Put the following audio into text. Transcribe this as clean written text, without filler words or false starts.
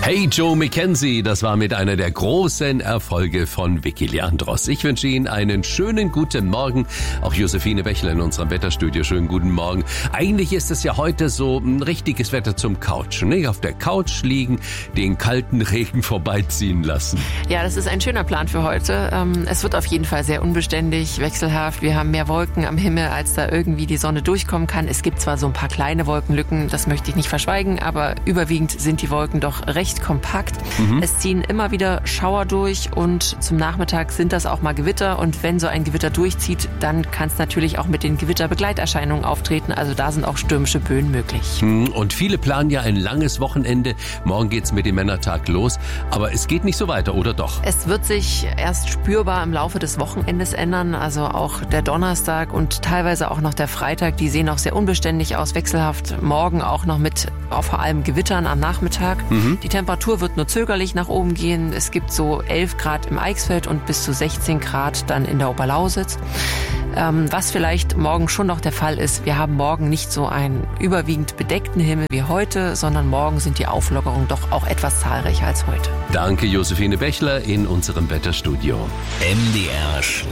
Hey Joe Mackenzie, das war mit einer der großen Erfolge von Vicky Leandros. Ich wünsche Ihnen einen schönen guten Morgen. Auch Josephine Bächler in unserem Wetterstudio. Schönen guten Morgen. Eigentlich ist es ja heute so ein richtiges Wetter zum Couchen. Nicht auf der Couch liegen, den kalten Regen vorbeiziehen lassen. Ja, das ist ein schöner Plan für heute. Es wird auf jeden Fall sehr unbeständig, wechselhaft. Wir haben mehr Wolken am Himmel, als da irgendwie die Sonne durchkommen kann. Es gibt zwar so ein paar kleine Wolkenlücken, das möchte ich nicht verschweigen, aber überwiegend sind die Wolken doch recht kompakt. Es ziehen immer wieder Schauer durch und zum Nachmittag sind das auch mal Gewitter. Und wenn so ein Gewitter durchzieht, dann kann es natürlich auch mit den Gewitterbegleiterscheinungen auftreten. Also da sind auch stürmische Böen möglich. Und viele planen ja ein langes Wochenende. Morgen geht's mit dem Männertag los. Aber es geht nicht so weiter, oder doch? Es wird sich erst spürbar im Laufe des Wochenendes ändern. Also auch der Donnerstag und teilweise auch noch der Freitag, die sehen auch sehr unbeständig aus, wechselhaft. Morgen auch noch mit vor allem Gewittern am Nachmittag. Die Temperatur wird nur zögerlich nach oben gehen. Es gibt so 11 Grad im Eichsfeld und bis zu 16 Grad dann in der Oberlausitz. Was vielleicht morgen schon noch der Fall ist, wir haben morgen nicht so einen überwiegend bedeckten Himmel wie heute, sondern morgen sind die Auflockerungen doch auch etwas zahlreicher als heute. Danke, Josephine Bächler in unserem Wetterstudio. MDR